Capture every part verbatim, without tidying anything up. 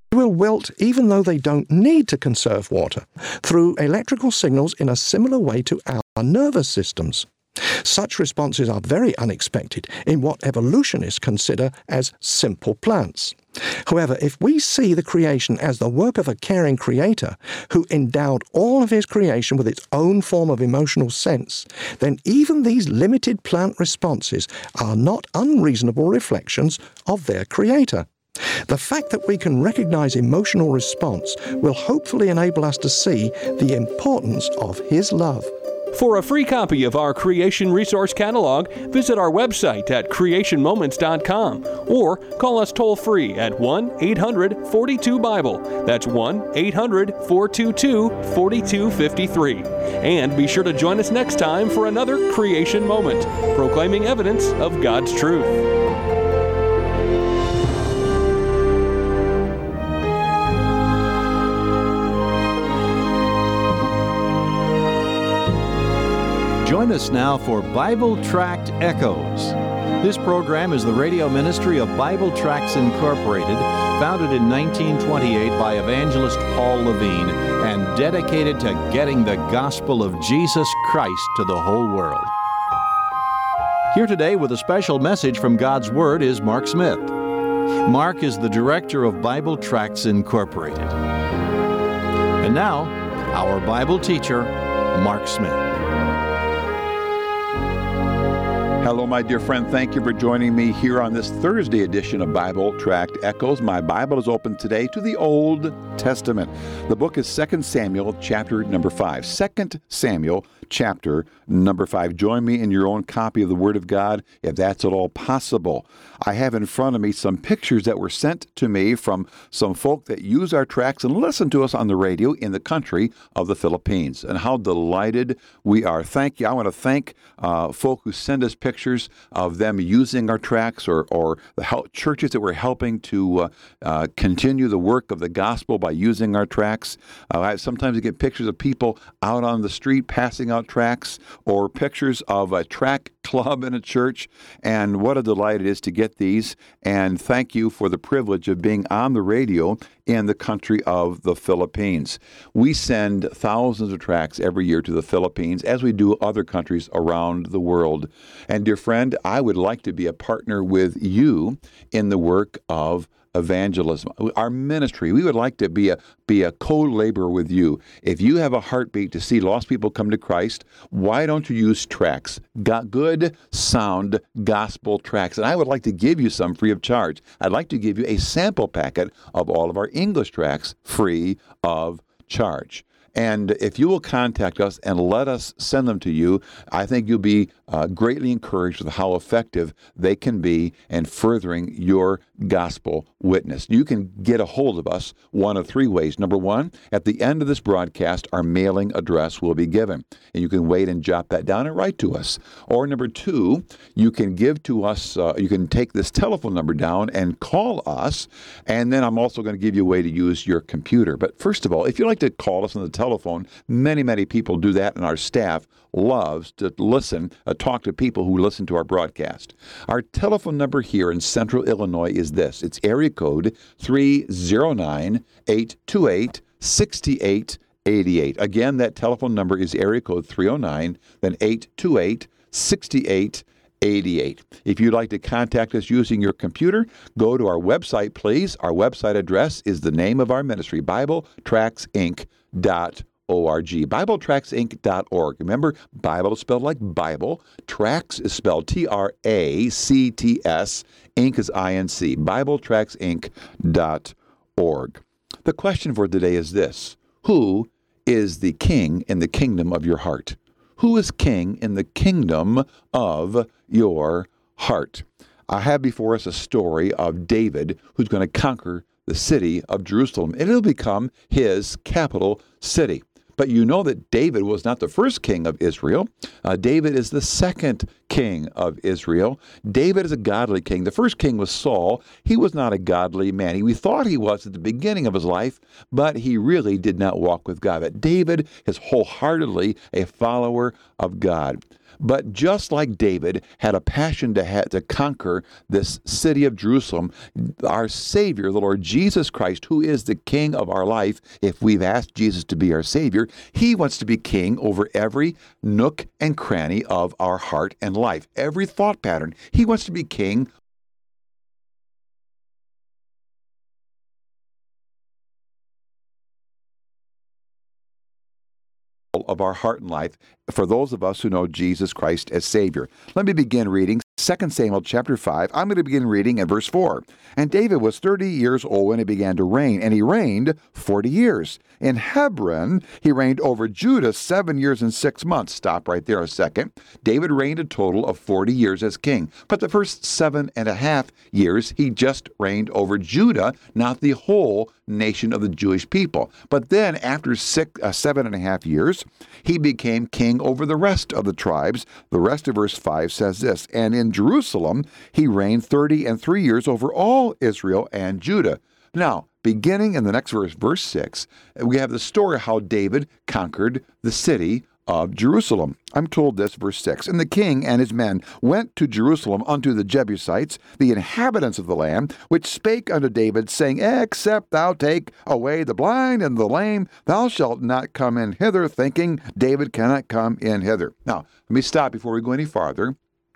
will wilt even though they don't need to conserve water, through electrical signals in a similar way to our nervous systems. Such responses are very unexpected in what evolutionists consider as simple plants. However, if we see the creation as the work of a caring creator who endowed all of his creation with its own form of emotional sense, then even these limited plant responses are not unreasonable reflections of their creator. The fact that we can recognize emotional response will hopefully enable us to see the importance of his love. For a free copy of our Creation Resource Catalog, visit our website at creation moments dot com or call us toll-free at one eight hundred forty-two Bible. That's one eight hundred four two two four two five three. And be sure to join us next time for another Creation Moment, proclaiming evidence of God's truth. Join us now for Bible Tract Echoes. This program is the radio ministry of Bible Tracts Incorporated, founded in nineteen twenty-eight by evangelist Paul Levine and dedicated to getting the gospel of Jesus Christ to the whole world. Here today with a special message from God's Word is Mark Smith. Mark is the director of Bible Tracts Incorporated. And now, our Bible teacher, Mark Smith. Hello, my dear friend. Thank you for joining me here on this Thursday edition of Bible Tract Echoes. My Bible is open today to the Old Testament. The book is Second Samuel, chapter number five. Second Samuel, chapter number five. Join me in your own copy of the Word of God, if that's at all possible. I have in front of me some pictures that were sent to me from some folk that use our tracts and listen to us on the radio in the country of the Philippines. And how delighted we are. Thank you. I want to thank uh, folk who send us pictures of them using our tracts, or, or the help, churches that we're helping to uh, uh, continue the work of the gospel by using our tracts. Uh, I sometimes get pictures of people out on the street passing out tracts, or pictures of a tract club in a church, and what a delight it is to get these. And thank you for the privilege of being on the radio in the country of the Philippines. We send thousands of tracts every year to the Philippines, as we do other countries around the world. And dear friend, I would like to be a partner with you in the work of evangelism, our ministry. We would like to be a be a co-laborer with you. If you have a heartbeat to see lost people come to Christ, why don't you use tracts? Got good, sound gospel tracts. And I would like to give you some free of charge. I'd like to give you a sample packet of all of our English tracts free of charge. And if you will contact us and let us send them to you, I think you'll be uh, greatly encouraged with how effective they can be in furthering your gospel witness. You can get a hold of us one of three ways. Number one, at the end of this broadcast, our mailing address will be given. And you can wait and jot that down and write to us. Or number two, you can give to us, uh, you can take this telephone number down and call us. And then I'm also going to give you a way to use your computer. But first of all, if you'd like to call us on the telephone, telephone. Many, many people do that, and our staff loves to listen, uh, talk to people who listen to our broadcast. Our telephone number here in Central Illinois is this. It's area code three oh nine, eight two eight, six eight eight eight. Again, that telephone number is area code three oh nine, then eight two eight, six eight eight eight. If you'd like to contact us using your computer, go to our website, please. Our website address is the name of our ministry, Bible Tracts Inc dot org. Bible Tracts Inc dot org. Remember, Bible is spelled like Bible. Tracts is spelled T R A C T S. Inc is I N C. Bible Tracts Inc dot org. The question for today is this. Who is the king in the kingdom of your heart? Who is king in the kingdom of your heart? I have before us a story of David, who's going to conquer the city of Jerusalem, and it'll become his capital city. But you know that David was not the first king of Israel. Uh, David is the second king of Israel. David is a godly king. The first king was Saul. He was not a godly man. He, we thought he was at the beginning of his life, but he really did not walk with God. But David is wholeheartedly a follower of God. But just like David had a passion to, ha- to conquer this city of Jerusalem, our Savior, the Lord Jesus Christ, who is the King of our life, if we've asked Jesus to be our Savior, He wants to be King over every nook and cranny of our heart and life, every thought pattern. He wants to be King of our heart and life for those of us who know Jesus Christ as Savior. Let me begin reading Second Samuel chapter five. I'm going to begin reading at verse four. And David was thirty years old when he began to reign, and he reigned forty years. In Hebron, he reigned over Judah seven years and six months. Stop right there a second. David reigned a total of forty years as king. But the first seven and a half years, he just reigned over Judah, not the whole nation of the Jewish people. But then, after six, uh, seven and a half years, he became king over the rest of the tribes. The rest of verse five says this, and in Jerusalem he reigned thirty and three years over all Israel and Judah. Now, beginning in the next verse, verse six, we have the story of how David conquered the city of Jerusalem. I'm told this, verse six, and the king and his men went to Jerusalem unto the Jebusites, the inhabitants of the land, which spake unto David, saying, except thou take away the blind and the lame, thou shalt not come in hither, thinking David cannot come in hither. Now, let me stop before we go any farther.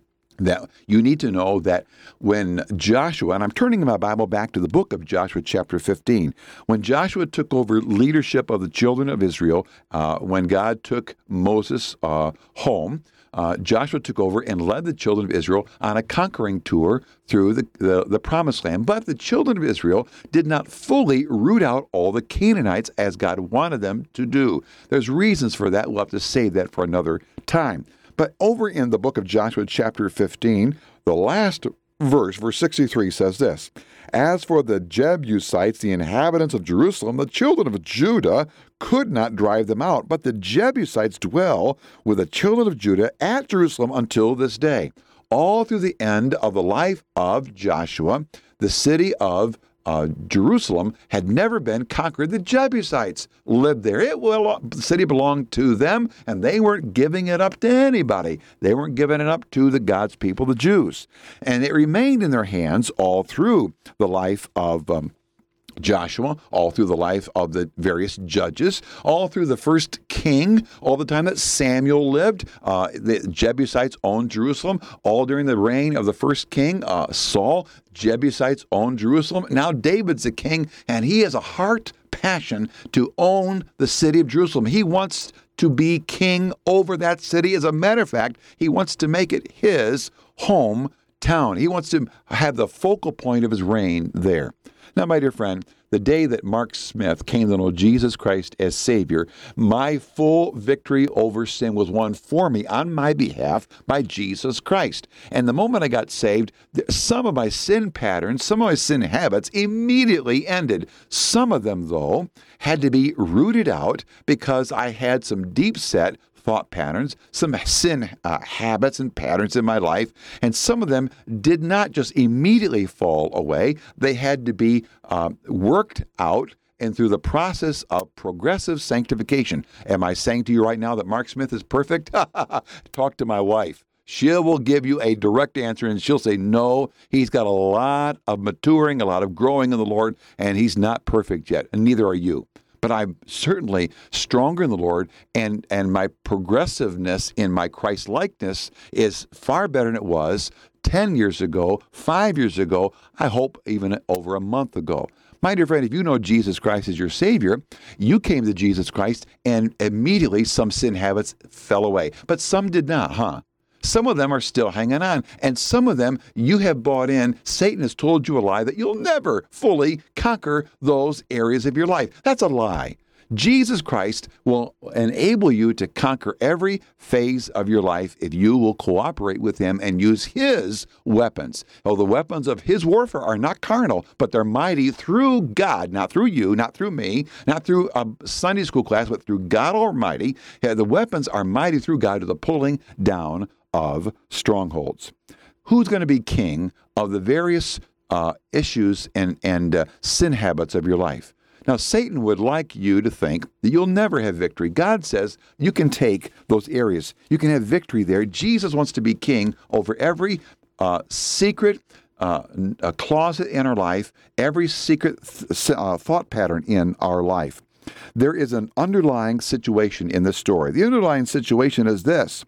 That you need to know that when Joshua, and I'm turning my Bible back to the book of Joshua chapter fifteen, when Joshua took over leadership of the children of Israel, uh, when God took Moses uh, home, uh, Joshua took over and led the children of Israel on a conquering tour through the, the, the promised land. But the children of Israel did not fully root out all the Canaanites as God wanted them to do. There's reasons for that. We'll have to save that for another time. But over in the book of Joshua, chapter fifteen, the last verse, verse sixty-three, says this, as for the Jebusites, the inhabitants of Jerusalem, the children of Judah could not drive them out, but the Jebusites dwell with the children of Judah at Jerusalem until this day. All through the end of the life of Joshua, the city of Uh, Jerusalem had never been conquered. The Jebusites lived there. It well, the city belonged to them, and they weren't giving it up to anybody. They weren't giving it up to the God's people, the Jews. And it remained in their hands all through the life of um, Joshua, all through the life of the various judges, all through the first king, all the time that Samuel lived. Uh, the Jebusites owned Jerusalem. All during the reign of the first king, uh, Saul, Jebusites owned Jerusalem. Now David's the king, and he has a heart passion to own the city of Jerusalem. He wants to be king over that city. As a matter of fact, he wants to make it his hometown. He wants to have the focal point of his reign there. Now, my dear friend, the day that Mark Smith came to know Jesus Christ as Savior, my full victory over sin was won for me on my behalf by Jesus Christ. And the moment I got saved, some of my sin patterns, some of my sin habits immediately ended. Some of them, though, had to be rooted out because I had some deep-set thought patterns, some sin uh, habits and patterns in my life, and some of them did not just immediately fall away. They had to be uh, worked out and through the process of progressive sanctification. Am I saying to you right now that Mark Smith is perfect? Talk to my wife. She will give you a direct answer, and she'll say, no, he's got a lot of maturing, a lot of growing in the Lord, and he's not perfect yet, and neither are you. But I'm certainly stronger in the Lord, and, and my progressiveness in my Christ-likeness is far better than it was ten years ago, five years ago, I hope even over a month ago. My dear friend, if you know Jesus Christ as your Savior, you came to Jesus Christ, and immediately some sin habits fell away. But some did not, huh? Some of them are still hanging on, and some of them you have bought in. Satan has told you a lie that you'll never fully conquer those areas of your life. That's a lie. Jesus Christ will enable you to conquer every phase of your life if you will cooperate with Him and use His weapons. Oh, the weapons of His warfare are not carnal, but they're mighty through God, not through you, not through me, not through a Sunday school class, but through God Almighty. Yeah, the weapons are mighty through God to the pulling down of strongholds. Who's going to be king of the various uh, issues and, and uh, sin habits of your life? Now, Satan would like you to think that you'll never have victory. God says you can take those areas. You can have victory there. Jesus wants to be king over every uh, secret uh, a closet in our life, every secret th- uh, thought pattern in our life. There is an underlying situation in this story. The underlying situation is this: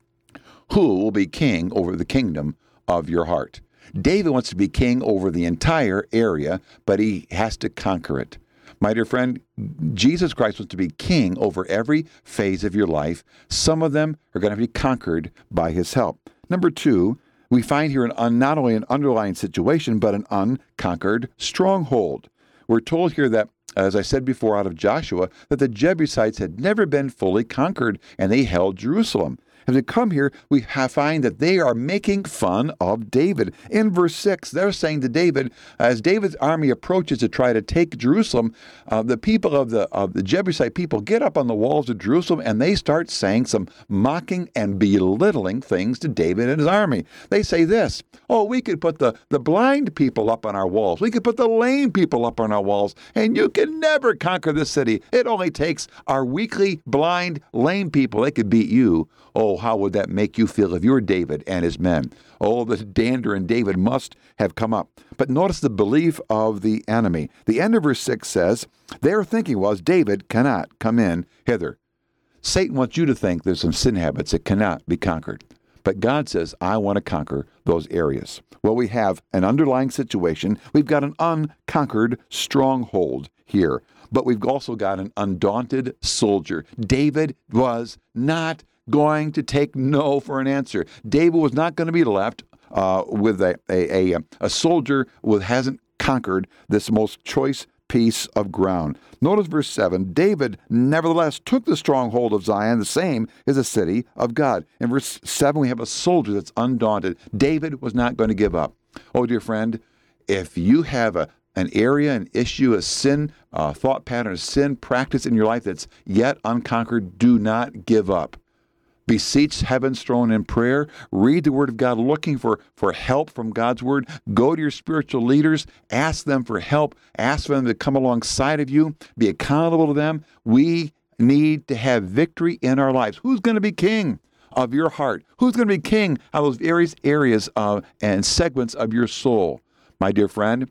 who will be king over the kingdom of your heart? David wants to be king over the entire area, but he has to conquer it. My dear friend, Jesus Christ wants to be king over every phase of your life. Some of them are going to be conquered by his help. Number two, we find here an, not only an underlying situation, but an unconquered stronghold. We're told here that, as I said before out of Joshua, that the Jebusites had never been fully conquered, and they held Jerusalem. As we come here, we have find that they are making fun of David. In verse six, they're saying to David, as David's army approaches to try to take Jerusalem, uh, the people of the of the Jebusite people get up on the walls of Jerusalem and they start saying some mocking and belittling things to David and his army. They say this: oh, we could put the, the blind people up on our walls. We could put the lame people up on our walls, and you can never conquer this city. It only takes our weakly, blind, lame people. They could beat you. Oh, how would that make you feel if you were David and his men? Oh, the dander in David must have come up. But notice the belief of the enemy. The end of verse six says, their thinking was, David cannot come in hither. Satan wants you to think there's some sin habits that cannot be conquered. But God says, I want to conquer those areas. Well, we have an underlying situation. We've got an unconquered stronghold here. But we've also got an undaunted soldier. David was not going to take no for an answer. David was not going to be left uh, with a, a, a, a soldier who hasn't conquered this most choice piece of ground. Notice verse seven, David nevertheless took the stronghold of Zion, the same as the city of God. In verse seven, we have a soldier that's undaunted. David was not going to give up. Oh, dear friend, if you have a an area, an issue, a sin, a thought pattern, a sin practice in your life that's yet unconquered, do not give up. Beseech heaven's throne in prayer. Read the Word of God looking for, for help from God's Word. Go to your spiritual leaders. Ask them for help. Ask them to come alongside of you. Be accountable to them. We need to have victory in our lives. Who's going to be king of your heart? Who's going to be king of those various areas of, and segments of your soul? My dear friend,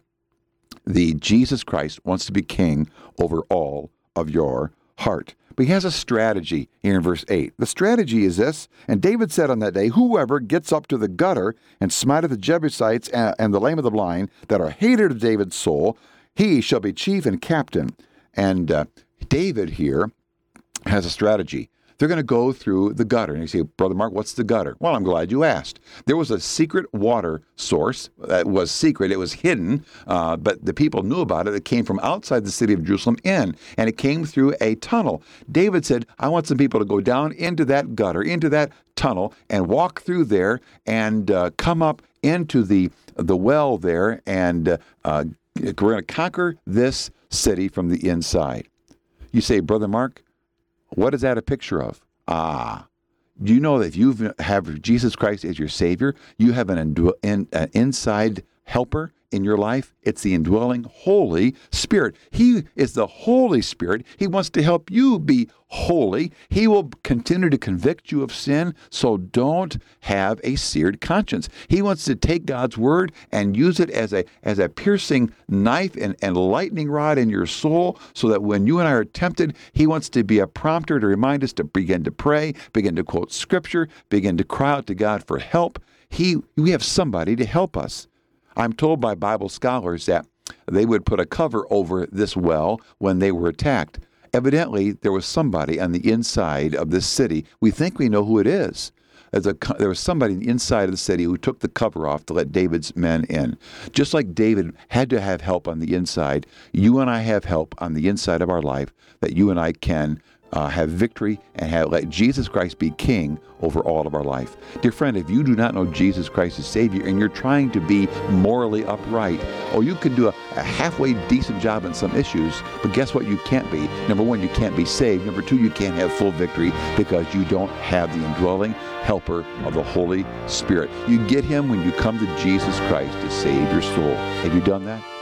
the Jesus Christ wants to be king over all of your heart. But he has a strategy here in verse eight. The strategy is this: and David said on that day, whoever gets up to the gutter and smiteth the Jebusites and, and the lame of the blind that are hated of David's soul, he shall be chief and captain. And uh, David here has a strategy. They're going to go through the gutter. And you say, Brother Mark, what's the gutter? Well, I'm glad you asked. There was a secret water source that was secret. It was hidden, uh, but the people knew about it. It came from outside the city of Jerusalem in, and it came through a tunnel. David said, I want some people to go down into that gutter, into that tunnel, and walk through there and uh, come up into the, the well there, and uh, uh, we're going to conquer this city from the inside. You say, Brother Mark, what is that a picture of? Ah, do you know that if you have Jesus Christ as your Savior, you have an, indw- in, an inside helper in your life? It's the indwelling Holy Spirit. He is the Holy Spirit. He wants to help you be holy. He will continue to convict you of sin, so don't have a seared conscience. He wants to take God's word and use it as a as a piercing knife and, and lightning rod in your soul, so that when you and I are tempted, he wants to be a prompter to remind us to begin to pray, begin to quote Scripture, begin to cry out to God for help. He, we have somebody to help us. I'm told by Bible scholars that they would put a cover over this well when they were attacked. Evidently, there was somebody on the inside of this city. We think we know who it is. As a, there was somebody on the inside of the city who took the cover off to let David's men in. Just like David had to have help on the inside, you and I have help on the inside of our life that you and I can Uh, have victory and have, let Jesus Christ be king over all of our life. Dear friend, if you do not know Jesus Christ as Savior and you're trying to be morally upright, or you can do a, a halfway decent job in some issues, but guess what you can't be? Number one, you can't be saved. Number two, you can't have full victory because you don't have the indwelling helper of the Holy Spirit. You get him when you come to Jesus Christ to save your soul. Have you done that?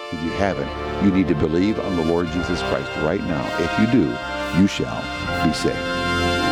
If you haven't, you need to believe on the Lord Jesus Christ right now. If you do, you shall be saved.